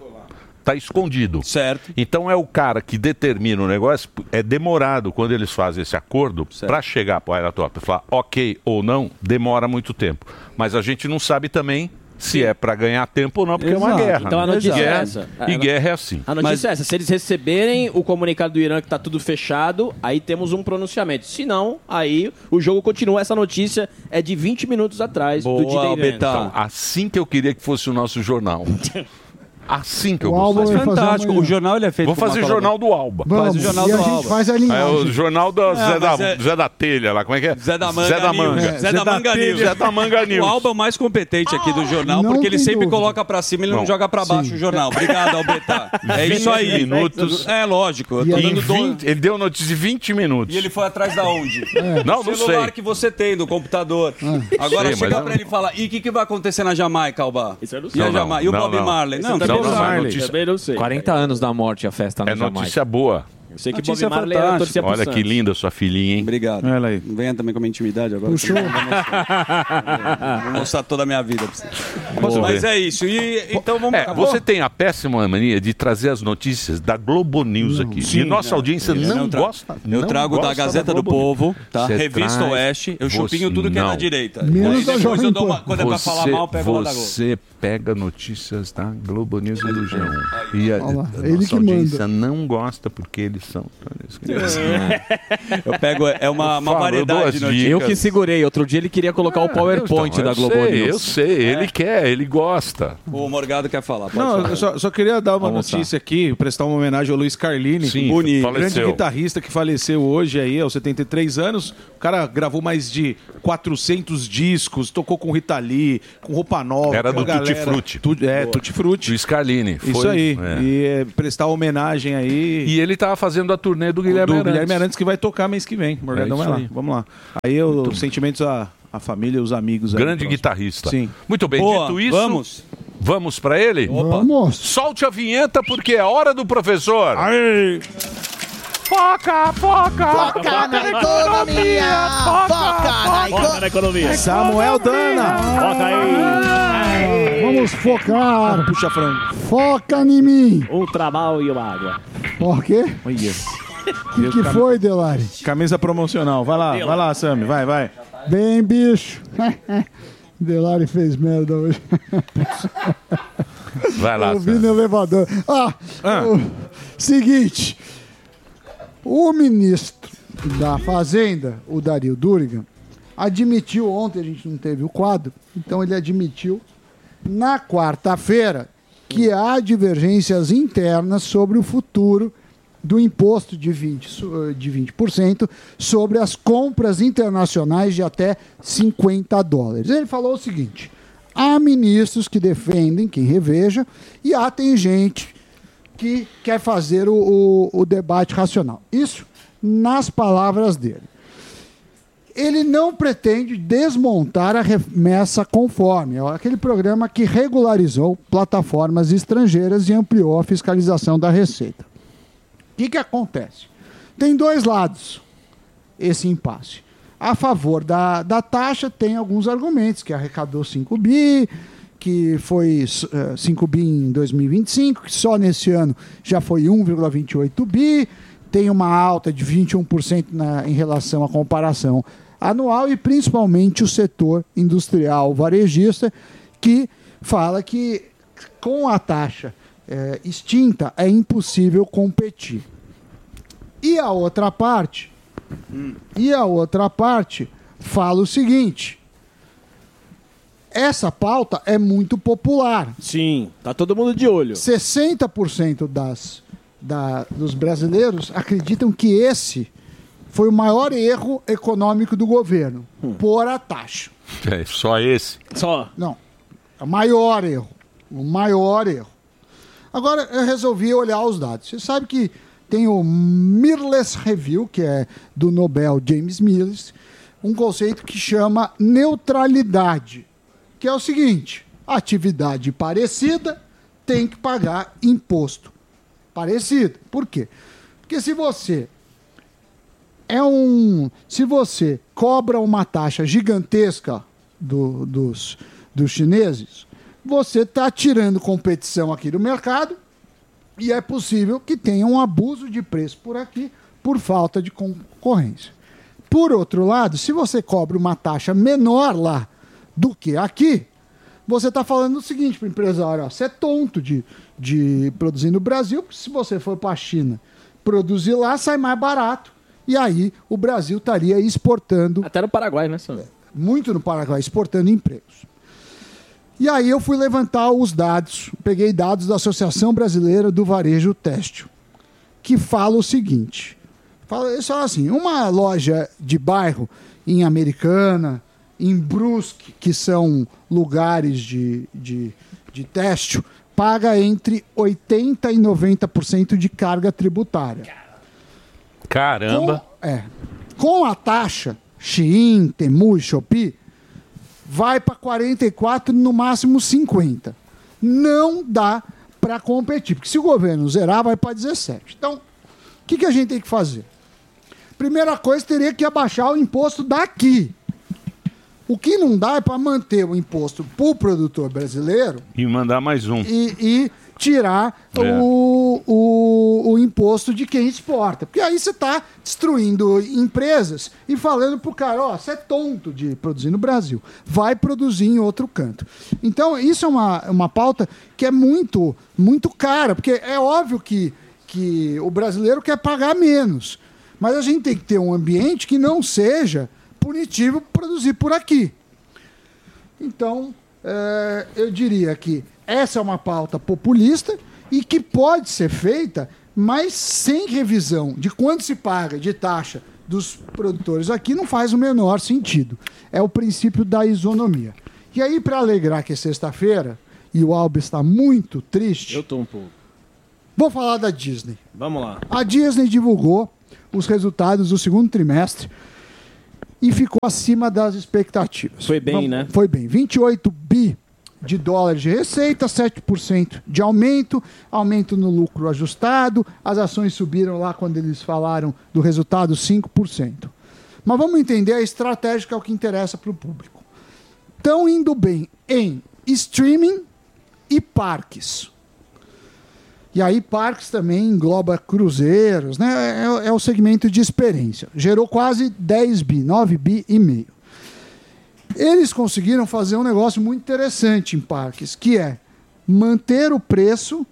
está escondido. Certo. Então é o cara que determina o negócio, é demorado quando eles fazem esse acordo para chegar para o Ayatollah, para falar ok ou não, demora muito tempo. Mas a gente não sabe também se é para ganhar tempo ou não, porque é uma guerra. Então a notícia é essa. E guerra é assim. A notícia é essa. Se eles receberem o comunicado do Irã que está tudo fechado, aí temos um pronunciamento. Se não, aí o jogo continua. Essa notícia é de 20 minutos atrás do D-Day. Então, assim que eu queria que fosse o nosso jornal. Assim que eu gosto. Fantástico. O jornal ele é feito. Vou fazer o jornal do Alba. Vamos, faz o jornal e do a gente Alba. faz a linhagem. O jornal do Zé da Telha lá, como é que é? Zé da Manga. Zé da Manga News. Zé da Manga News. O Alba é o mais competente aqui do jornal, porque ele sempre coloca pra cima, ele não joga pra baixo o jornal. Obrigado, Alberta. É isso aí. Minutos. É lógico. Eu tô dando ele deu notícia de 20 minutos. E ele foi atrás da onde? Não sei. O celular que você tem, do computador. Agora chega pra ele e fala, e o que vai acontecer na Jamaica, Alba? Isso eu não sei. E a Jamaica? E o Bob Marley? Não, também não sei. 40 anos da morte a festa na Jamaica. É notícia boa. Eu sei que Notícia Bob Marley era torcia pro Olha que Santos. linda sua filhinha, hein? Obrigado. Olha aí. Não venha também com a minha intimidade agora. Puxou. Vou mostrar toda a minha vida pra você. Posso Mas ver? é isso. Então vamos... Você tem a péssima mania de trazer as notícias da Globo News aqui. Sim. E nossa audiência não gosta. Eu trago da Gazeta do Povo, tá? Você Revista traz- Oeste. Eu Você- chupinho tudo que é não. da direita. Menos da Depois Jovem eu dou Pan. uma... Quando é pra falar mal, eu pego lá da Globo. Você pega notícias da Globo News e do G1. E a, Olha lá, a ele nossa que audiência não gosta porque eles são... Eu pego... É uma Por favor, variedade de duas notícias. Eu que segurei. Outro dia ele queria colocar o PowerPoint Então, da Globo News. Eu sei, ele quer, ele gosta. O Morgado quer falar. Pode Não, falar. eu só queria dar uma Vamos notícia aqui, prestar uma homenagem ao Luiz Carlini, Sim, bonito, faleceu. grande guitarrista que faleceu hoje aí, aos 73 anos. O cara gravou mais de 400 discos, tocou com Rita Lee, com Roupa Nova. Era com a do Tutti galera. Frutti. Tutti Frutti. Luiz Carlini. Isso foi- aí. é. E prestar homenagem aí. E ele tava fazendo a turnê do Guilherme Arantes. Guilherme Arantes, que vai tocar mês que vem. Morgadão É vai isso lá. aí. Vamos lá. Aí os sentimentos à família e os amigos. aí Grande próximo. guitarrista. Sim. Muito bem, Boa, dito isso... vamos. Vamos pra ele? Vamos. Solte a vinheta porque é hora do professor. Aí. Foca, foca! Foca na economia! Foca na economia! Samuel Dana. Foca aí! Vamos focar. Puxa frango. Foca em mim. Um trabalho e uma água. Por quê? Olha. O que foi, Delari? Camisa promocional. Vai lá, Sammy. Vai. Bem, bicho. Delari fez merda hoje. Vai lá, Eu vi no elevador. Seguinte. O ministro da Fazenda, o Dario Durigan, admitiu, ontem a gente não teve o quadro, então ele admitiu na quarta-feira que há divergências internas sobre o futuro do imposto de 20% sobre as compras internacionais de até $50. Ele falou o seguinte: há ministros que defendem, quem reveja, e tem gente que quer fazer o debate racional. Isso nas palavras dele. Ele não pretende desmontar a remessa conforme, aquele programa que regularizou plataformas estrangeiras e ampliou a fiscalização da Receita. O que acontece? Tem dois lados esse impasse. A favor da taxa tem alguns argumentos, que arrecadou 5 bi, que foi 5 bi em 2025, que só nesse ano já foi 1,28 bi, tem uma alta de 21% em relação à comparação anual e principalmente o setor industrial varejista, que fala que com a taxa extinta é impossível competir. E a outra parte fala o seguinte: essa pauta é muito popular. Sim, tá todo mundo de olho. 60% dos brasileiros acreditam que esse foi o maior erro econômico do governo, pôr a taxa. É só esse? Só. Não, é o maior erro. O maior erro. Agora, eu resolvi olhar os dados. Você sabe que tem o Mirrorless Review, que é do Nobel James Mirrorless, um conceito que chama neutralidade, que é o seguinte: atividade parecida tem que pagar imposto parecido. Por quê? Porque se você cobra uma taxa gigantesca dos chineses, você está tirando competição aqui do mercado e é possível que tenha um abuso de preço por aqui por falta de concorrência. Por outro lado, se você cobra uma taxa menor lá do que aqui, você está falando o seguinte para o empresário: você é tonto de produzir no Brasil, porque se você for para a China produzir lá, sai mais barato. E aí o Brasil estaria exportando... Até no Paraguai, né, Sandro? Muito no Paraguai, exportando empregos. E aí eu fui levantar os dados, peguei dados da Associação Brasileira do Varejo Têxtil, que fala o seguinte: eles falam assim, uma loja de bairro em Americana, em Brusque, que são lugares de têxtil, paga entre 80% e 90% de carga tributária. Caramba! Com a taxa, Shein, Temu e Shopee, vai para 44%, no máximo 50%. Não dá para competir, porque se o governo zerar, vai para 17%. Então, o que a gente tem que fazer? Primeira coisa, teria que abaixar o imposto daqui. O que não dá é para manter o imposto para o produtor brasileiro e mandar mais um. E tirar o imposto de quem exporta. Porque aí você está destruindo empresas e falando para o cara, ó, você é tonto de produzir no Brasil, vai produzir em outro canto. Então, isso é uma pauta que é muito, muito cara, porque é óbvio que o brasileiro quer pagar menos, mas a gente tem que ter um ambiente que não seja punitivo produzir por aqui. Então, eu diria que essa é uma pauta populista e que pode ser feita, mas sem revisão de quanto se paga de taxa dos produtores aqui não faz o menor sentido. É o princípio da isonomia. E aí, para alegrar que é sexta-feira, e o Alba está muito triste... Eu estou um pouco. Vou falar da Disney. Vamos lá. A Disney divulgou os resultados do segundo trimestre e ficou acima das expectativas. Foi bem, né? Foi bem. 28 bi de dólares de receita, 7% de aumento no lucro ajustado, as ações subiram lá quando eles falaram do resultado 5%. Mas vamos entender a estratégia que é o que interessa para o público. Estão indo bem em streaming e parques. E aí parques também engloba cruzeiros, né? É o segmento de experiência. Gerou quase 10 bi, 9 bi e meio. Eles conseguiram fazer um negócio muito interessante em parques, que é manter o preço,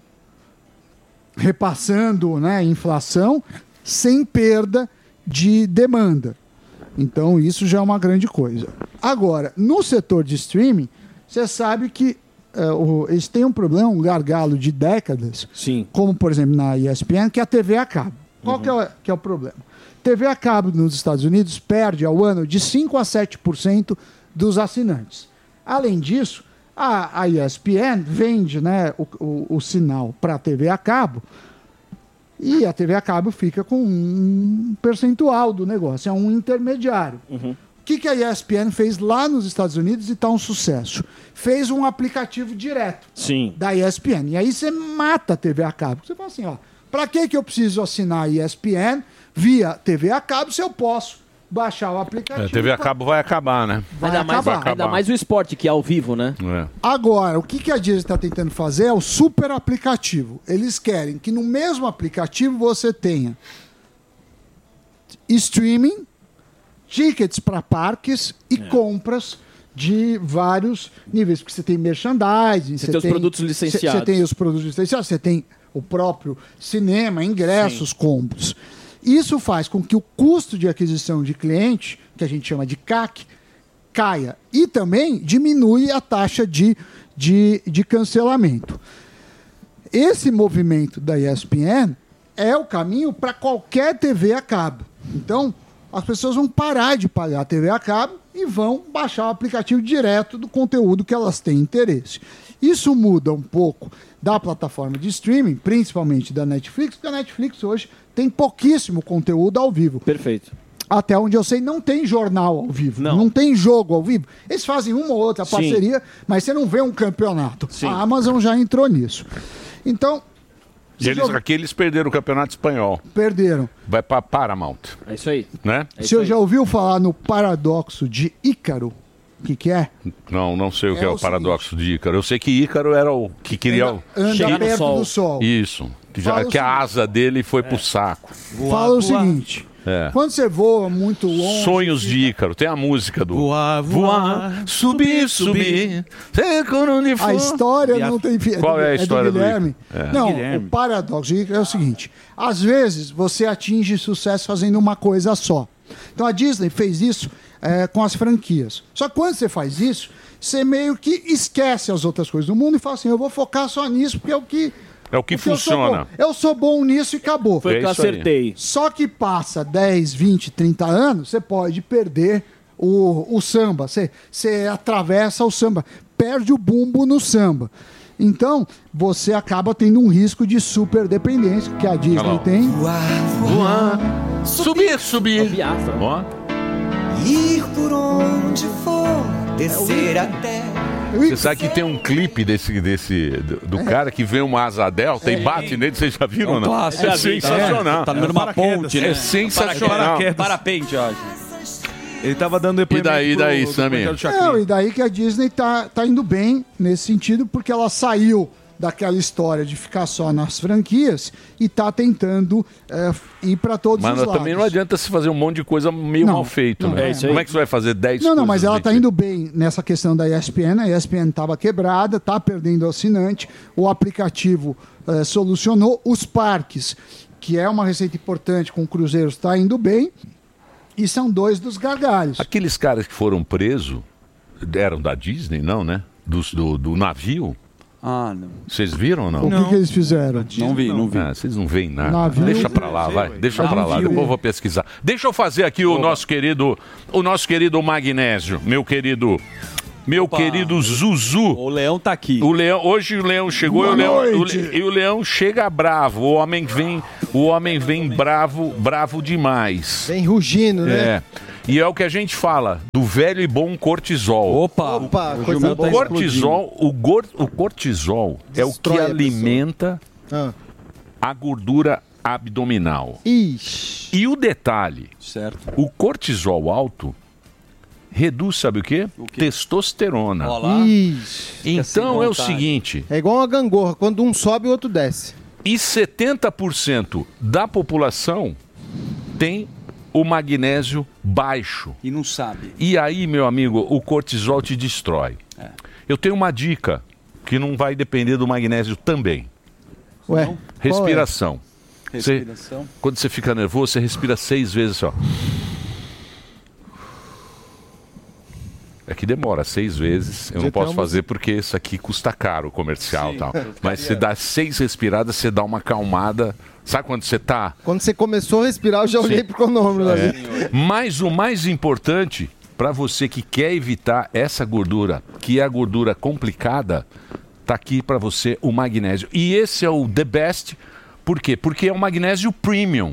repassando, né, a inflação, sem perda de demanda. Então isso já é uma grande coisa. Agora, no setor de streaming, você sabe que eles têm um problema, um gargalo de décadas, sim, como, por exemplo, na ESPN, que é a TV a cabo. Qual que é o problema? TV a cabo nos Estados Unidos perde ao ano de 5% a 7% dos assinantes. Além disso, a ESPN vende, né, o sinal para a TV a cabo e a TV a cabo fica com um percentual do negócio, é um intermediário. O que a ESPN fez lá nos Estados Unidos e está um sucesso? Fez um aplicativo direto da ESPN. E aí você mata a TV a cabo. Você fala assim, ó, para que eu preciso assinar a ESPN via TV a cabo se eu posso baixar o aplicativo? A TV a cabo vai acabar, né? Ainda mais o esporte, que é ao vivo, né? Agora, o que a Disney está tentando fazer é o super aplicativo. Eles querem que no mesmo aplicativo você tenha streaming, tickets para parques e compras de vários níveis, porque você tem merchandising, você tem os produtos licenciados. Você tem os produtos licenciados, você tem o próprio cinema, ingressos, combos. Isso faz com que o custo de aquisição de cliente, que a gente chama de CAC, caia. E também diminui a taxa de cancelamento. Esse movimento da ESPN é o caminho para qualquer TV a cabo. Então, as pessoas vão parar de pagar a TV a cabo e vão baixar o aplicativo direto do conteúdo que elas têm interesse. Isso muda um pouco da plataforma de streaming, principalmente da Netflix, porque a Netflix hoje tem pouquíssimo conteúdo ao vivo. Perfeito. Até onde eu sei, não tem jornal ao vivo, não tem jogo ao vivo. Eles fazem uma ou outra parceria, mas você não vê um campeonato. A Amazon já entrou nisso. Então... Aqui eles perderam o campeonato espanhol. Perderam. Vai para Paramount. É isso aí. Né? Você já ouviu falar no paradoxo de Ícaro? O que é? Não sei o que é o paradoxo de Ícaro. Eu sei que Ícaro era o que queria chegar perto do sol. Isso. Que a asa dele foi pro saco. Fala o seguinte. Quando você voa muito longe... Sonhos de Ícaro. Tem a música do... Voar, subir. A história não tem... Qual é a história do Guilherme? Não, Guilherme. O paradoxo de Ícaro é o seguinte. Às vezes, você atinge sucesso fazendo uma coisa só. Então, a Disney fez isso com as franquias. Só que quando você faz isso, você meio que esquece as outras coisas do mundo e fala assim, eu vou focar só nisso, porque é o que... É o que funciona. Eu sou bom nisso e acabou. Foi o que eu acertei. Só que passa 10, 20, 30 anos, você pode perder o samba. Você atravessa o samba, perde o bumbo no samba. Então, você acaba tendo um risco de super dependência, que a Disney tem. Voar, subir. Ir por onde for, descer até. Você sabe que tem um clipe do cara que vê uma asa delta e bate nele, vocês já viram ou não? É sensacional. Tá numa ponte, né? É sensacional. Parapente, ó. Ele tava dando depoimento. E daí, Samir? E daí que a Disney tá indo bem nesse sentido, porque ela saiu daquela história de ficar só nas franquias e tá tentando ir para todos os lados. Mas também não adianta se fazer um monte de coisa meio mal feito, né? Como é que você vai fazer 10 coisas? Não, mas ela tá indo bem nessa questão da ESPN. A ESPN tava quebrada, tá perdendo assinante. O aplicativo solucionou. Os parques, que é uma receita importante com cruzeiros, tá indo bem. E são 2 dos gargalhos. Aqueles caras que foram presos eram da Disney, não, né? Do navio. Ah, não. Vocês viram ou não? O que eles fizeram? Não vi. Vocês não veem nada. Navio. Deixa pra lá, vai. Deixa pra lá, depois eu vou pesquisar. Deixa eu fazer aqui o nosso querido Magnésio, meu querido Zuzu. O Leão tá aqui. Hoje o Leão chegou e o Leão chega bravo. O homem vem bravo demais. Vem rugindo, né? E é o que a gente fala do velho e bom cortisol. Opa, coisa boa. O cortisol é o que alimenta a gordura abdominal. Ixi. E o detalhe, certo. O cortisol alto reduz, sabe o quê? Testosterona. Então é o seguinte... É igual uma gangorra, quando um sobe, o outro desce. E 70% da população tem o magnésio baixo. E não sabe. E aí, meu amigo, o cortisol te destrói. Eu tenho uma dica que não vai depender do magnésio também. Ué? Respiração. Respiração. Quando você fica nervoso, você respira 6 vezes só. É que demora 6 vezes, eu não posso fazer porque isso aqui custa caro, o comercial e tal. Mas você dá 6 respiradas, você dá uma acalmada. Sabe quando você tá... Quando você começou a respirar, eu já olhei pro cronômetro. Mas o mais importante, para você que quer evitar essa gordura, que é a gordura complicada, tá aqui para você o magnésio. E esse é o the best, por quê? Porque é o magnésio premium.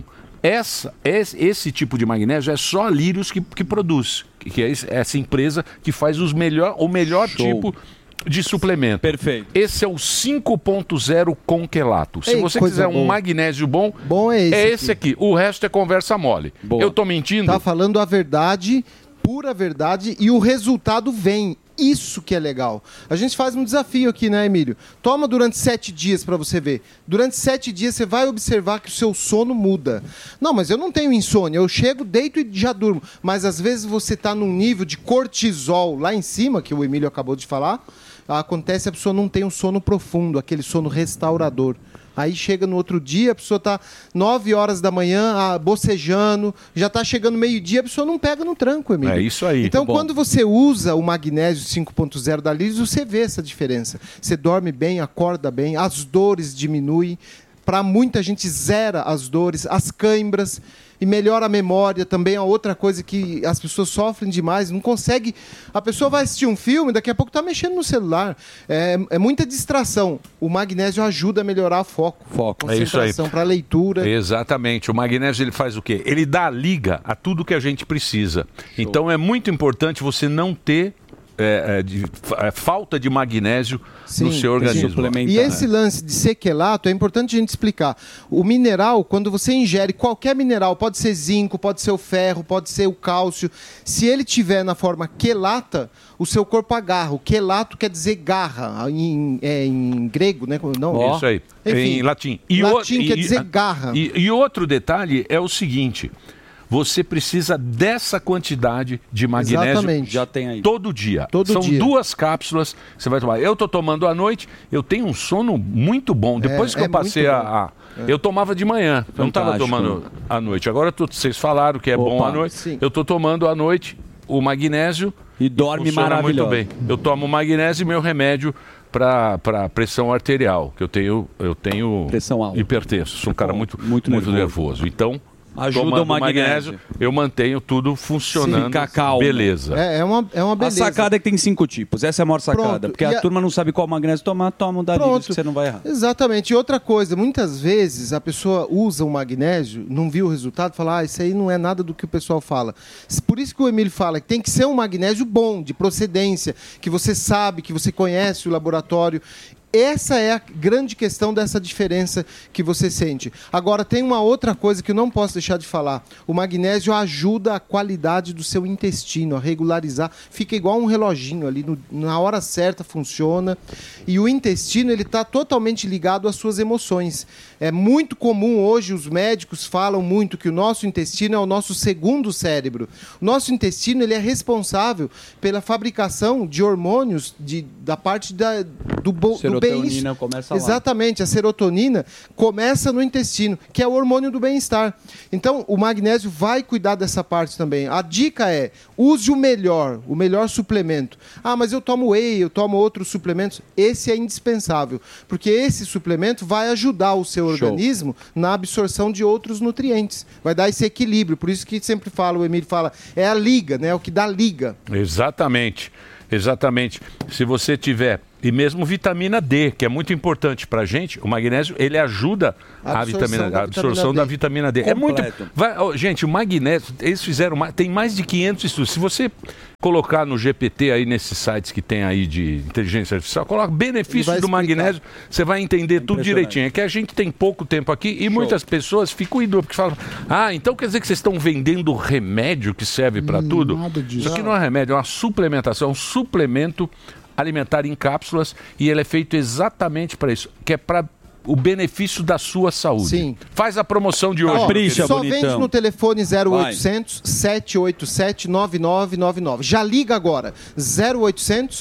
Esse tipo de magnésio é só a Lírios que produz, que é essa empresa que faz o melhor tipo de suplemento. Perfeito. Esse é o 5.0 com quelato. Se você quiser um magnésio bom é esse aqui. O resto é conversa mole. Boa. Eu tô mentindo? Tá falando a verdade, pura verdade, e o resultado vem. Isso que é legal. A gente faz um desafio aqui, né, Emílio? Toma durante 7 dias para você ver. Durante 7 dias você vai observar que o seu sono muda. Não, mas eu não tenho insônia. Eu chego, deito e já durmo. Mas às vezes você está num nível de cortisol lá em cima, que o Emílio acabou de falar. Acontece, a pessoa não tem um sono profundo, aquele sono restaurador. Aí chega no outro dia, a pessoa está 9 horas da manhã, bocejando, já está chegando meio-dia, a pessoa não pega no tranco, Emílio. É isso aí. Então, quando você usa o magnésio 5.0 da Lírios, você vê essa diferença. Você dorme bem, acorda bem, as dores diminuem. Para muita gente, zera as dores, as cãibras. E melhora a memória também, é outra coisa que as pessoas sofrem demais, não consegue... A pessoa vai assistir um filme, daqui a pouco está mexendo no celular. É muita distração. O magnésio ajuda a melhorar o foco. Concentração para leitura. Exatamente. O magnésio ele faz o quê? Ele dá liga a tudo que a gente precisa. Então é muito importante você não ter falta de magnésio no seu organismo. E esse lance de ser quelato é importante a gente explicar. O mineral, quando você ingere qualquer mineral, pode ser zinco, pode ser o ferro, pode ser o cálcio, se ele tiver na forma quelata, o seu corpo agarra. O quelato quer dizer garra, em grego, né? Não, isso aí, enfim, em latim. Latim quer dizer garra. E outro detalhe é o seguinte... Você precisa dessa quantidade de magnésio já tem aí. todo dia. São 2 cápsulas que você vai tomar. Eu estou tomando à noite, eu tenho um sono muito bom. Depois que eu passei eu tomava de manhã, eu não estava tomando à noite. Agora vocês falaram que é bom à noite. Sim. Eu estou tomando à noite o magnésio e dorme maravilhoso. Muito bem. Eu tomo magnésio e meu remédio para pressão arterial, que eu tenho pressão alta. Hipertenso. Sou um cara muito nervoso. Então... Ajuda tomando o magnésio. eu mantenho tudo funcionando. Fica calmo. Beleza. É uma beleza. A sacada é que tem 5 tipos. Essa é a maior sacada. Pronto. Porque a turma não sabe qual magnésio tomar, toma o da Livres, que você não vai errar. Exatamente. E outra coisa, muitas vezes a pessoa usa o magnésio, não viu o resultado, fala, isso aí não é nada do que o pessoal fala. Por isso que o Emílio fala que tem que ser um magnésio bom, de procedência, que você sabe, que você conhece o laboratório. Essa é a grande questão dessa diferença que você sente. Agora, tem uma outra coisa que eu não posso deixar de falar. O magnésio ajuda a qualidade do seu intestino, a regularizar. Fica igual um reloginho ali, na hora certa funciona. E o intestino ele está totalmente ligado às suas emoções. É muito comum hoje, os médicos falam muito que o nosso intestino é o nosso segundo cérebro. O nosso intestino ele é responsável pela fabricação de hormônios da parte do bem-estar. Serotonina começa lá. Exatamente, a serotonina começa no intestino, que é o hormônio do bem-estar. Então, o magnésio vai cuidar dessa parte também. A dica é, use o melhor suplemento. Ah, mas eu tomo whey, eu tomo outros suplementos. Esse é indispensável, porque esse suplemento vai ajudar o seu organismo na absorção de outros nutrientes. Vai dar esse equilíbrio. Por isso que sempre fala, o Emílio fala, é a liga, né? É o que dá liga. Exatamente. Se você tiver, e mesmo vitamina D, que é muito importante pra gente, o magnésio, ele ajuda a absorção da vitamina D. Completo. É muito... gente, o magnésio, eles fizeram, tem mais de 500 estudos. Se você colocar no GPT aí, nesses sites que tem aí de inteligência artificial, coloca benefícios do magnésio, você vai entender tudo direitinho. É que a gente tem pouco tempo aqui e muitas pessoas ficam em dúvida, porque falam, então quer dizer que vocês estão vendendo remédio que serve para tudo? Nada disso. Isso aqui não é remédio, é uma suplementação, é um suplemento alimentar em cápsulas e ele é feito exatamente para isso, que é para o benefício da sua saúde. Sim. Faz a promoção de hoje. Só vende no telefone 0800 787 9999. Já liga agora. 0800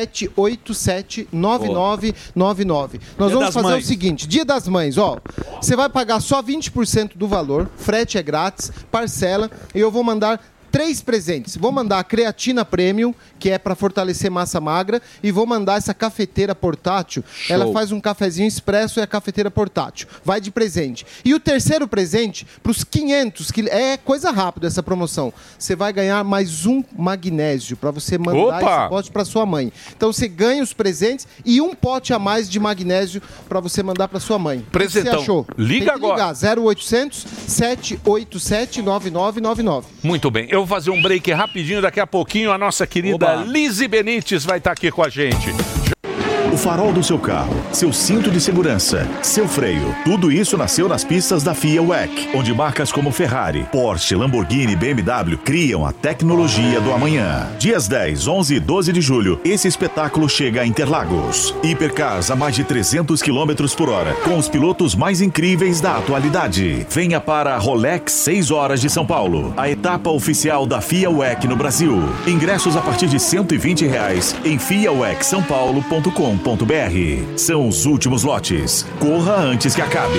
787 9999. Nós vamos fazer o seguinte, Dia das Mães, você vai pagar só 20% do valor, frete é grátis, parcela, e eu vou mandar 3 presentes. Vou mandar a creatina premium, que é para fortalecer massa magra, e vou mandar essa cafeteira portátil. Show. Ela faz um cafezinho expresso e a cafeteira portátil. Vai de presente. E o terceiro presente, para os 500, que é coisa rápida essa promoção, você vai ganhar mais um magnésio para você mandar esse pote para sua mãe. Então você ganha os presentes e um pote a mais de magnésio para você mandar para sua mãe. Presentão. O que você achou? Liga agora. Ligar 0800 787 9999. Muito bem. Eu vou fazer um break rapidinho, daqui a pouquinho a nossa querida Lizzy Benites vai estar aqui com a gente. O farol do seu carro, seu cinto de segurança, seu freio, tudo isso nasceu nas pistas da FIA WEC, onde marcas como Ferrari, Porsche, Lamborghini e BMW criam a tecnologia do amanhã. Dias 10, 11 e 12 de julho, esse espetáculo chega a Interlagos. Hipercars a mais de 300 km por hora, com os pilotos mais incríveis da atualidade. Venha para a Rolex 6 horas de São Paulo, a etapa oficial da FIA WEC no Brasil. Ingressos a partir de R$120 em fiawecsaopaulo.com.br. São os últimos lotes. Corra antes que acabe.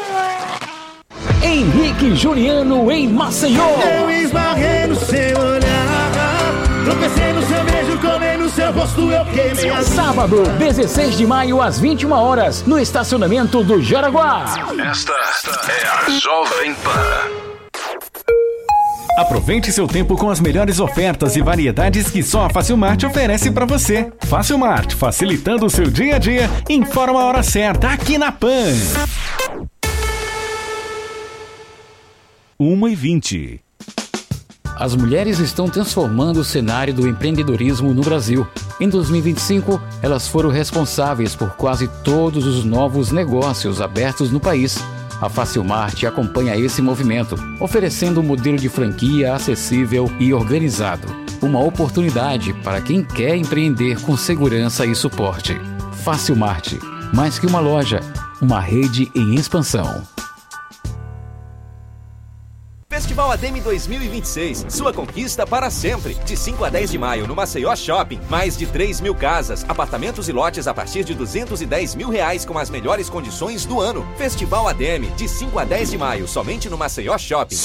Henrique Juliano em Maceió. Eu esbarrei no seu olhar, tropecei no seu beijo, colei no seu rosto, eu queimei as... Sábado, 16 de maio, às 21 horas, no estacionamento do Jaraguá. Esta é a Jovem Pan. Aproveite seu tempo com as melhores ofertas e variedades que só a Facilmart oferece para você. Facilmart, facilitando o seu dia a dia, informa a hora certa aqui na PAN. 1h20. As mulheres estão transformando o cenário do empreendedorismo no Brasil. Em 2025, elas foram responsáveis por quase todos os novos negócios abertos no país. A Facilmart acompanha esse movimento, oferecendo um modelo de franquia acessível e organizado. Uma oportunidade para quem quer empreender com segurança e suporte. Facilmart, mais que uma loja, uma rede em expansão. Festival ADEME 2026, sua conquista para sempre. De 5 a 10 de maio no Maceió Shopping, mais de 3.000 casas, apartamentos e lotes a partir de R$210 mil com as melhores condições do ano. Festival ADEME, de 5 a 10 de maio, somente no Maceió Shopping.